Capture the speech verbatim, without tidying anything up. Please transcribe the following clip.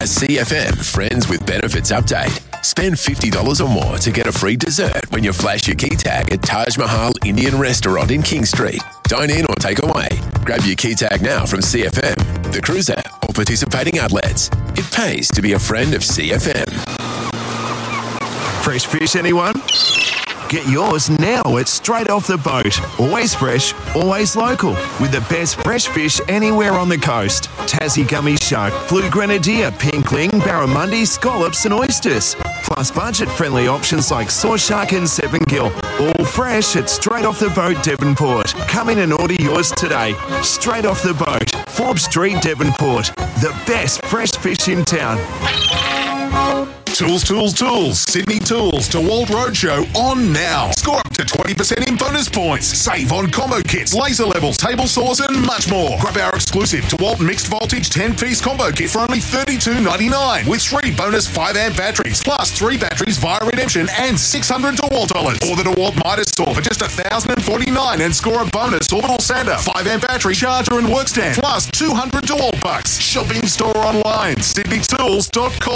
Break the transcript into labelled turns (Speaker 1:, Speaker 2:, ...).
Speaker 1: A C F M Friends with Benefits update. Spend fifty dollars or more to get a free dessert when you flash your key tag at Taj Mahal Indian Restaurant in King Street. Dine in or take away. Grab your key tag now from C F M, the Cruiser, or participating outlets. It pays to be a friend of C F M.
Speaker 2: Fresh fish, anyone? Get yours now at Straight Off the Boat. Always fresh, always local. With the best fresh fish anywhere on the coast. Tassie gummy shark, blue grenadier, pinkling, barramundi, scallops and oysters. Plus budget-friendly options like saw shark and seven gill. All fresh at Straight Off the Boat, Devonport. Come in and order yours today. Straight Off the Boat, Forbes Street, Devonport. The best fresh fish in town.
Speaker 3: Tools, Tools, Tools. Sydney Tools to Walt Roadshow on now. Score up to twenty percent in bonus points. Save on combo kits, laser levels, table saws and much more. Grab our exclusive to Walt Mixed Voltage ten-piece combo kit for only thirty-two ninety-nine with three bonus five amp batteries plus three batteries via redemption and six hundred DeWalt dollars. Or the DeWalt Midas Saw for just one thousand forty-nine and score a bonus orbital sander, five amp battery, charger and work stand plus two hundred DeWalt bucks. Shopping store online, sydney tools dot com.